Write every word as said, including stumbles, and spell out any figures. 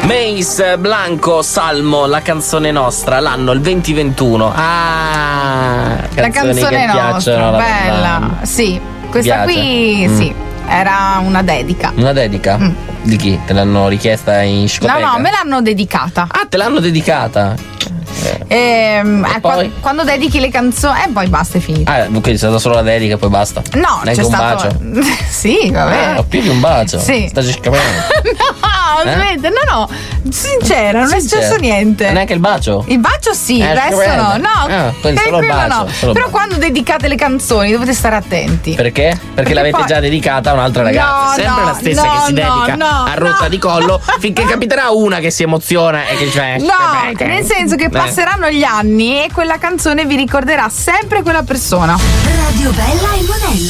Mace Blanco Salmo, la canzone nostra, l'anno il duemilaventuno. Ah, la canzone che nostra, la bella. Sì, questa piace. qui Mm. sì, era una dedica. Una dedica? Mm. Di chi? Te l'hanno richiesta in No, discoteca? no, me l'hanno dedicata. Ah, te l'hanno dedicata? Ehm, E eh, poi? qua- quando dedichi le canzoni, e eh, poi basta, è finito. Ah, quindi è stata solo la dedica e poi basta? No, neanche c'è un stato. bacio? Sì, vabbè. Ah, più di un bacio? Sì. Sta scappando. No, Eh? aspetta, no, no, sincera, non è successo niente. Neanche il bacio? Il bacio sì, Eh, il resto scrivendo. no. No, Ah, quindi eh, solo il quello bacio, no. solo il Però bacio. quando dedicate le canzoni dovete stare attenti. Perché? Perché, l'avete poi- già dedicata a un'altra ragazza. No, Sempre no, la stessa no, che si no, dedica no, a rotta no. di collo. Finché capiterà una che si emoziona e che dice: No, eh, nel senso che eh. passeranno gli anni e quella canzone vi ricorderà sempre quella persona. Radio Bella e Monella.